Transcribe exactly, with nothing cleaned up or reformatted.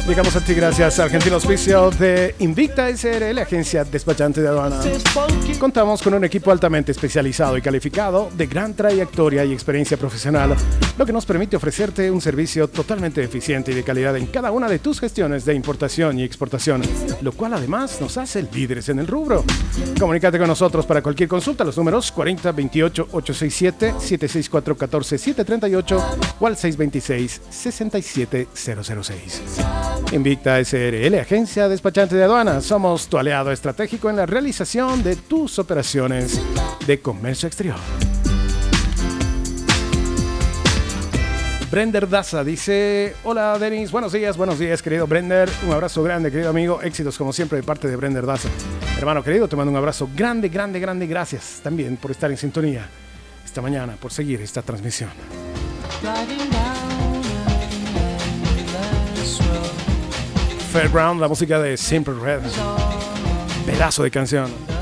Llegamos a ti gracias al gentil auspicio de Invicta S R L, agencia despachante de aduanas. Contamos con un equipo altamente especializado y calificado, de gran trayectoria y experiencia profesional, lo que nos permite ofrecerte un servicio totalmente eficiente y de calidad en cada una de tus gestiones de importación y exportación, lo cual además nos hace líderes en el rubro. Comunícate con nosotros para cualquier consulta, los números cuarenta veintiocho ochocientos sesenta y siete, setecientos sesenta y cuatro, catorce setecientos treinta y ocho o al seiscientos veintiséis, sesenta y siete cero cero seis. Invicta S R L, agencia despachante de aduanas. Somos tu aliado estratégico en la realización de tus operaciones de comercio exterior. Brender Daza dice: hola Denis, buenos días, buenos días querido Brender, un abrazo grande querido amigo, éxitos como siempre de parte de Brender Daza. Hermano querido, te mando un abrazo grande, grande, grande, gracias también por estar en sintonía esta mañana, por seguir esta transmisión. Fairground, la música de Simple Red, pedazo de canción.